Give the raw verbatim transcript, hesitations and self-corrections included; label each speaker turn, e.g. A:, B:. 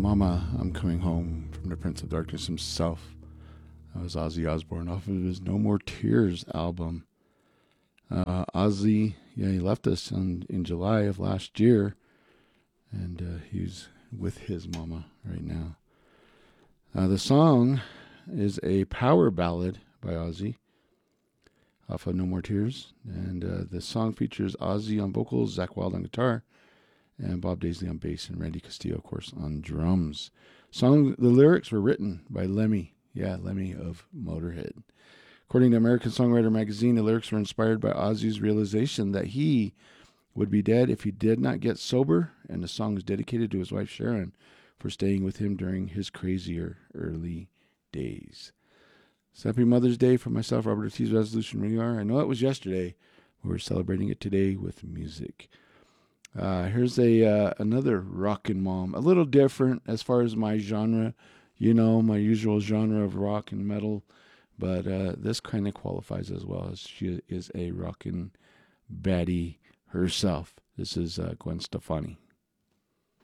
A: Mama, I'm Coming Home from the Prince of Darkness himself. That was Ozzy Osbourne off of his No More Tears album. Uh, Ozzy, yeah, he left us on, in July of last year, and uh, he's with his mama right now. Uh, the song is a power ballad by Ozzy off of No More Tears, and uh, the song features Ozzy on vocals, Zakk Wylde on guitar, and Bob Daisley on bass, and Randy Castillo, of course, on drums. Song, the lyrics were written by Lemmy, yeah, Lemmy of Motorhead. According to American Songwriter magazine, the lyrics were inspired by Ozzy's realization that he would be dead if he did not get sober, and the song is dedicated to his wife Sharon for staying with him during his crazier early days. So happy Mother's Day from myself, Robert Ortiz, Resolution Radio. I know it was yesterday, but we're celebrating it today with music. Uh, here's a uh, another rockin' mom, a little different as far as my genre, you know, my usual genre of rock and metal, but uh, this kind of qualifies as well, as she is a rockin' baddie herself. This is uh, Gwen Stefani.